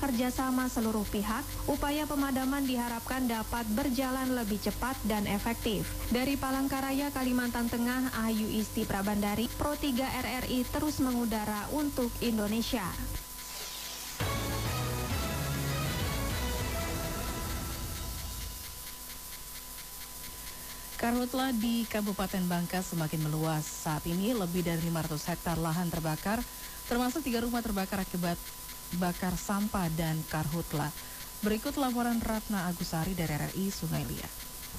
kerjasama seluruh pihak, upaya pemadaman diharapkan dapat berjalan lebih cepat dan efektif. Dari Palangkaraya, Kalimantan Tengah, Ayu Isti Prabandari, Pro 3 RRI terus mengudara untuk Indonesia. Karhutla di Kabupaten Bangka semakin meluas. Saat ini lebih dari 500 hektar lahan terbakar, termasuk 3 rumah terbakar akibat bakar sampah dan karhutla. Berikut laporan Ratna Agusari dari RRI Sungai Liat.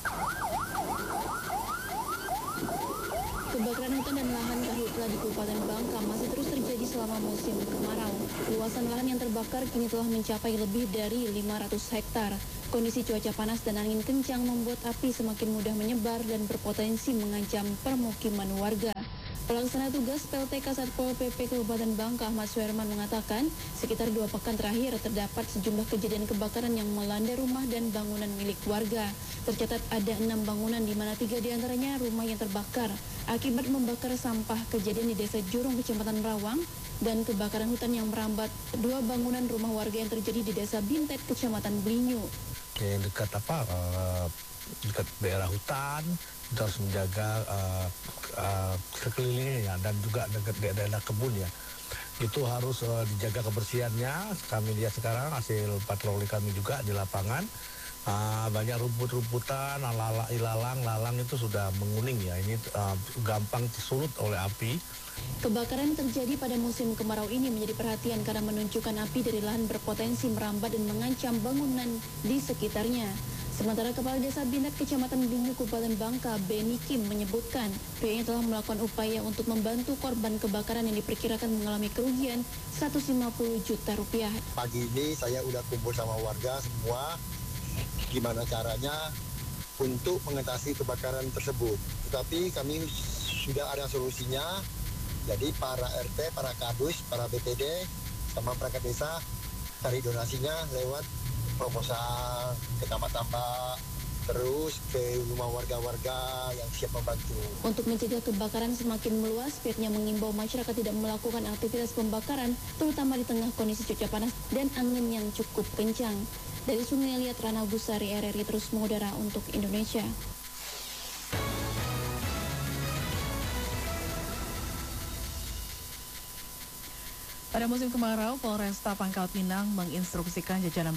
Kebakaran hutan dan lahan karhutla di Kabupaten Bangka masih terus terjadi selama musim kemarau. Luasan lahan yang terbakar kini telah mencapai lebih dari 500 hektar. Kondisi cuaca panas dan angin kencang membuat api semakin mudah menyebar dan berpotensi mengancam permukiman warga. Pelaksana tugas PLTK Satpol PP Kabupaten Bangka Ahmad Suherman mengatakan, sekitar 2 pekan terakhir terdapat sejumlah kejadian kebakaran yang melanda rumah dan bangunan milik warga. Tercatat ada 6 bangunan di mana 3 diantaranya rumah yang terbakar akibat membakar sampah. Kejadian di Desa Jurung, Kecamatan Rawang, dan kebakaran hutan yang merambat 2 bangunan rumah warga yang terjadi di Desa Bintet, Kecamatan Blinyu. Dekat dekat daerah hutan, kita harus menjaga sekelilingnya dan juga dekat daerah kebun ya. Itu harus dijaga kebersihannya. Kami lihat sekarang hasil patroli kami juga di lapangan. Banyak rumput-rumputan, lalang itu sudah menguning ya. Ini gampang disulut oleh api. Kebakaran terjadi pada musim kemarau ini menjadi perhatian karena menunjukkan api dari lahan berpotensi merambat dan mengancam bangunan di sekitarnya. Sementara Kepala Desa Bintet Kecamatan Blinyu Kabupaten Bangka, Beni Kim, menyebutkan pihaknya telah melakukan upaya untuk membantu korban kebakaran yang diperkirakan mengalami kerugian 150 juta rupiah. Pagi ini saya udah kumpul sama warga semua, gimana caranya untuk mengatasi kebakaran tersebut. Tetapi kami sudah ada solusinya, jadi para RT, para kadus, para BPD, sama perangkat desa cari donasinya lewat proposal ke tambak-tambak, terus ke rumah warga-warga yang siap membantu. Untuk mencegah kebakaran semakin meluas, pihaknya mengimbau masyarakat tidak melakukan aktivitas pembakaran, terutama di tengah kondisi cuaca panas dan angin yang cukup kencang. Dari Sungai Liat, Ratna Agusari, RRI terus mengudara untuk Indonesia. Pada musim kemarau, Polresta Pangkal Pinang menginstruksikan jajaran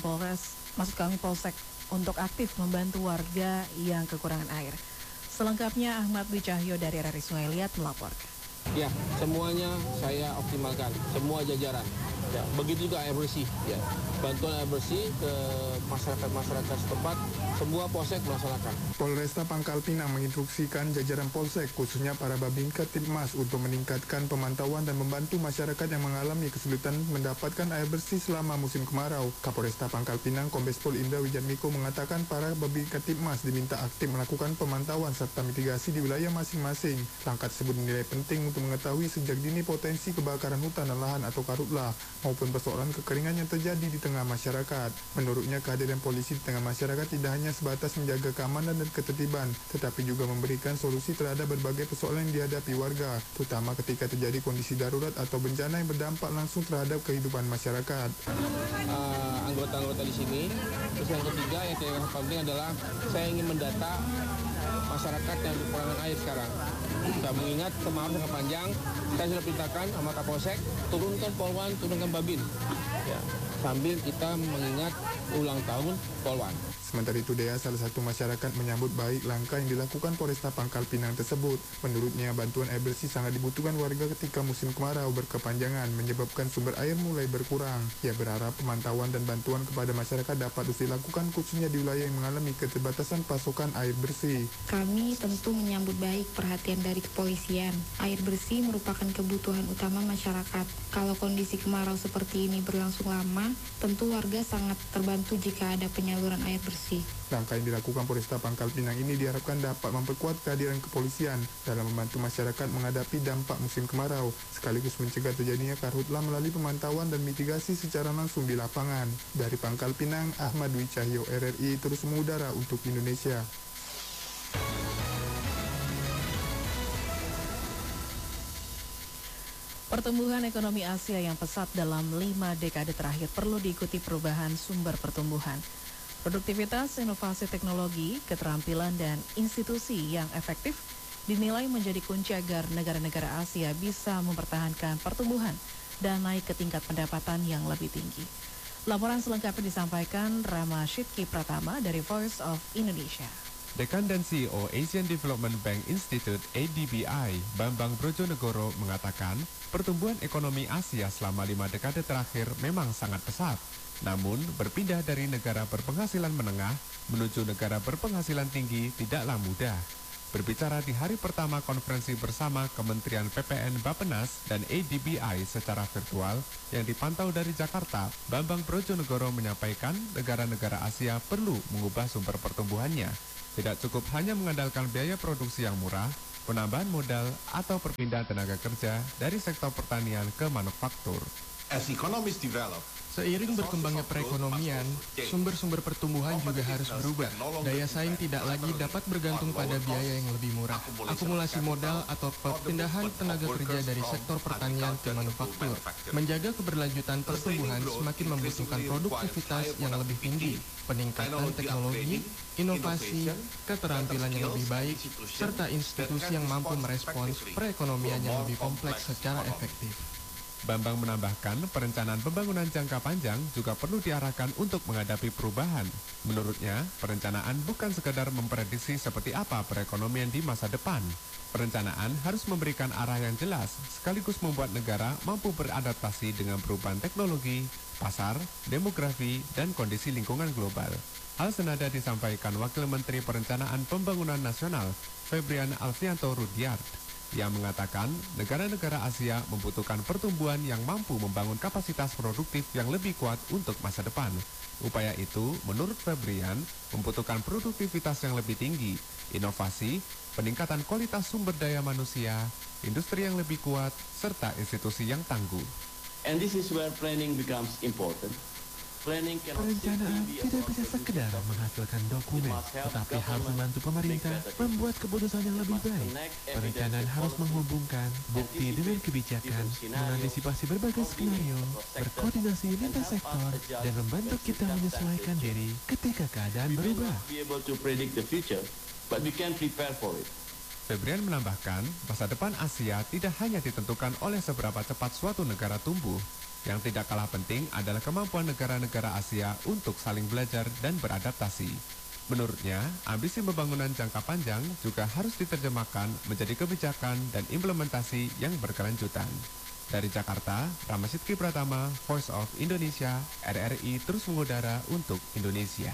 Polsek untuk aktif membantu warga yang kekurangan air. Selengkapnya Ahmad Dwi Cahyo dari RRI Sungai Liat melaporkan. Ya, semuanya saya optimalkan, semua jajaran. Ya, begitu juga air bersih. Ya, bantuan air bersih ke masyarakat setempat, semua polsek melaksanakan. Polresta Pangkal Pinang menginstruksikan jajaran polsek, khususnya para Babinka Tipmas, untuk meningkatkan pemantauan dan membantu masyarakat yang mengalami kesulitan mendapatkan air bersih selama musim kemarau. Kapolresta Pangkal Pinang, Kombes Pol Indra Wijatmiko, mengatakan para Babinka Tipmas diminta aktif melakukan pemantauan serta mitigasi di wilayah masing-masing. Langkah tersebut dinilai penting untuk mengetahui sejak dini potensi kebakaran hutan dan lahan atau karhutla maupun persoalan kekeringan yang terjadi di tengah masyarakat. Menurutnya, kehadiran polisi di tengah masyarakat tidak hanya sebatas menjaga keamanan dan ketertiban, tetapi juga memberikan solusi terhadap berbagai persoalan yang dihadapi warga, terutama ketika terjadi kondisi darurat atau bencana yang berdampak langsung terhadap kehidupan masyarakat. Anggota-anggota di sini. Terus yang ketiga yang saya penting adalah saya ingin mendata masyarakat yang kekurangan air sekarang. Kita mengingat kemarau sangat panjang, saya sudah perintahkan sama Kapolsek turunkan Polwan, turunkan Babin, ya, sambil kita mengingat ulang tahun Polwan. Sementara itu, Dea, salah satu masyarakat, menyambut baik langkah yang dilakukan Polresta Pangkal Pinang tersebut. Menurutnya, bantuan air bersih sangat dibutuhkan warga ketika musim kemarau berkepanjangan menyebabkan sumber air mulai berkurang. Ia berharap pemantauan dan bantuan kepada masyarakat dapat terus dilakukan, khususnya di wilayah yang mengalami keterbatasan pasokan air bersih. Kami tentu menyambut baik perhatian dari kepolisian. Air bersih merupakan kebutuhan utama masyarakat. Kalau kondisi kemarau seperti ini berlangsung lama, tentu warga sangat terbantu jika ada penyaluran air bersih. Langkah yang dilakukan Polresta Pangkal Pinang ini diharapkan dapat memperkuat kehadiran kepolisian dalam membantu masyarakat menghadapi dampak musim kemarau, sekaligus mencegah terjadinya karhutla melalui pemantauan dan mitigasi secara langsung di lapangan. Dari Pangkal Pinang, Ahmad Dwi Cahyo, RRI terus mengudara untuk Indonesia. Pertumbuhan ekonomi Asia yang pesat dalam 5 dekade terakhir perlu diikuti perubahan sumber pertumbuhan. Produktivitas, inovasi teknologi, keterampilan, dan institusi yang efektif dinilai menjadi kunci agar negara-negara Asia bisa mempertahankan pertumbuhan dan naik ke tingkat pendapatan yang lebih tinggi. Laporan selengkapnya disampaikan Rama Shidki Pratama dari Voice of Indonesia. Dekan dan CEO Asian Development Bank Institute (ADBI), Bambang Brojonegoro mengatakan, pertumbuhan ekonomi Asia selama 5 dekade terakhir memang sangat pesat. Namun, berpindah dari negara berpenghasilan menengah menuju negara berpenghasilan tinggi tidaklah mudah. Berbicara di hari pertama konferensi bersama Kementerian PPN Bappenas dan ADBI secara virtual yang dipantau dari Jakarta, Bambang Brojonegoro menyampaikan negara-negara Asia perlu mengubah sumber pertumbuhannya. Tidak cukup hanya mengandalkan biaya produksi yang murah, penambahan modal, atau perpindahan tenaga kerja dari sektor pertanian ke manufaktur. As economies develop, seiring berkembangnya perekonomian, sumber-sumber pertumbuhan juga harus berubah. Daya saing tidak lagi dapat bergantung pada biaya yang lebih murah. Akumulasi modal atau perpindahan tenaga kerja dari sektor pertanian ke manufaktur. Menjaga keberlanjutan pertumbuhan semakin membutuhkan produktivitas yang lebih tinggi, peningkatan teknologi, inovasi, keterampilan yang lebih baik, serta institusi yang mampu merespons perekonomian yang lebih kompleks secara efektif. Bambang menambahkan, perencanaan pembangunan jangka panjang juga perlu diarahkan untuk menghadapi perubahan. Menurutnya, perencanaan bukan sekadar memprediksi seperti apa perekonomian di masa depan. Perencanaan harus memberikan arah yang jelas, sekaligus membuat negara mampu beradaptasi dengan perubahan teknologi, pasar, demografi, dan kondisi lingkungan global. Hal senada disampaikan Wakil Menteri Perencanaan Pembangunan Nasional, Febrian Alfianto Rudyard, yang mengatakan negara-negara Asia membutuhkan pertumbuhan yang mampu membangun kapasitas produktif yang lebih kuat untuk masa depan. Upaya itu, menurut Febrian, membutuhkan produktivitas yang lebih tinggi, inovasi, peningkatan kualitas sumber daya manusia, industri yang lebih kuat, serta institusi yang tangguh. And this is where planning becomes important. Perencanaan tidak bisa sekedar menghasilkan dokumen, tetapi harus membantu pemerintah membuat keputusan yang lebih baik. Perencanaan harus menghubungkan bukti dengan kebijakan, mengantisipasi berbagai skenario, berkoordinasi lintas sektor, dan membantu kita menyesuaikan diri ketika keadaan berubah. Febrian menambahkan, masa depan Asia tidak hanya ditentukan oleh seberapa cepat suatu negara tumbuh. Yang tidak kalah penting adalah kemampuan negara-negara Asia untuk saling belajar dan beradaptasi. Menurutnya, ambisi pembangunan jangka panjang juga harus diterjemahkan menjadi kebijakan dan implementasi yang berkelanjutan. Dari Jakarta, Rama Shidki Pratama, Voice of Indonesia, RRI terus mengudara untuk Indonesia.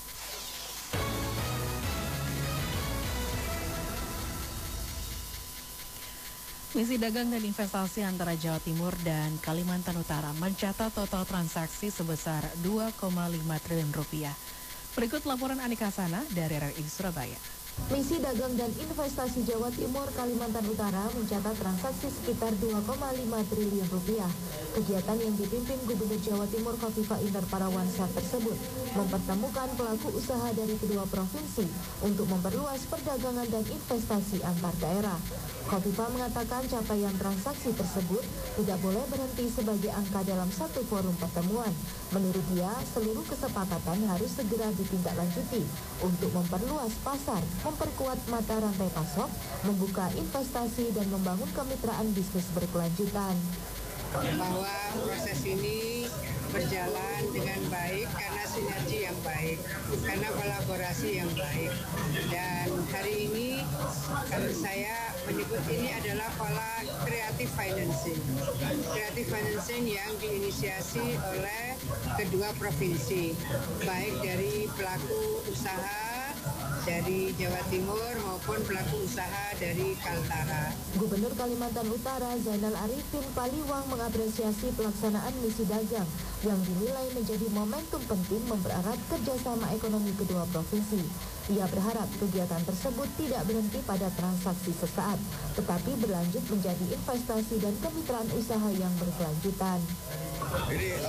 Misi dagang dan investasi antara Jawa Timur dan Kalimantan Utara mencatat total transaksi sebesar 2,5 triliun rupiah. Berikut laporan Anika Sana dari RRI Surabaya. Misi dagang dan investasi Jawa Timur Kalimantan Utara mencatat transaksi sekitar 2,5 triliun rupiah. Kegiatan yang dipimpin Gubernur Jawa Timur Khofifah Indar Parawansa tersebut mempertemukan pelaku usaha dari kedua provinsi untuk memperluas perdagangan dan investasi antar daerah. Khofifah mengatakan capaian transaksi tersebut tidak boleh berhenti sebagai angka dalam satu forum pertemuan. Menurut dia, seluruh kesepakatan harus segera ditindaklanjuti untuk memperluas pasar, memperkuat mata rantai pasok, membuka investasi, dan membangun kemitraan bisnis berkelanjutan. Bahwa proses ini berjalan dengan baik karena sinergi yang baik, karena kolaborasi yang baik. Dan hari ini saya menyebut ini adalah pola creative financing. Creative financing yang diinisiasi oleh kedua provinsi, baik dari pelaku usaha dari Jawa Timur maupun pelaku usaha dari Kaltara. Gubernur Kalimantan Utara Zainal Arifin Paliwang mengapresiasi pelaksanaan misi dagang yang dinilai menjadi momentum penting mempererat kerjasama ekonomi kedua provinsi. Ia berharap kegiatan tersebut tidak berhenti pada transaksi sesaat, tetapi berlanjut menjadi investasi dan kemitraan usaha yang berkelanjutan. Jadi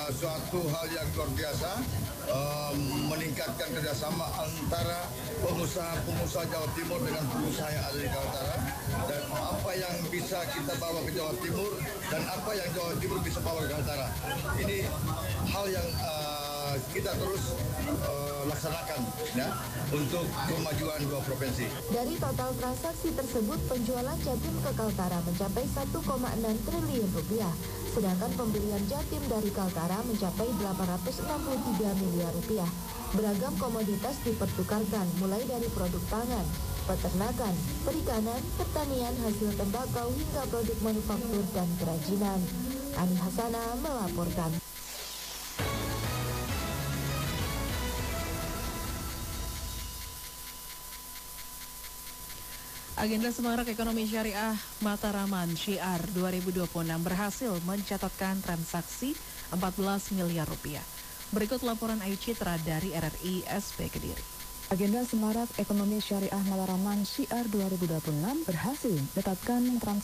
suatu hal yang luar biasa, meningkatkan kerjasama antara pengusaha-pengusaha Jawa Timur dengan pengusaha yang ada di Kaltara, dan apa yang bisa kita bawa ke Jawa Timur dan apa yang Jawa Timur bisa bawa ke Kaltara. Ini hal yang kita terus laksanakan ya, untuk kemajuan dua provinsi. Dari total transaksi tersebut, penjualan Jatim ke Kaltara mencapai 1,6 triliun rupiah, sedangkan pembelian Jatim dari Kaltara mencapai 863 miliar rupiah. Beragam komoditas dipertukarkan, mulai dari produk pangan, peternakan, perikanan, pertanian, hasil tembakau, hingga produk manufaktur dan kerajinan. Ani Hasana melaporkan. Agenda Semarak Ekonomi Syariah Mataraman Syiar 2026 berhasil mencatatkan transaksi 14 miliar rupiah. Berikut laporan Ayu Citra dari RRI SP Kediri. Agenda Semarak Ekonomi Syariah Mataraman Syiar 2026 berhasil mencatatkan transaksi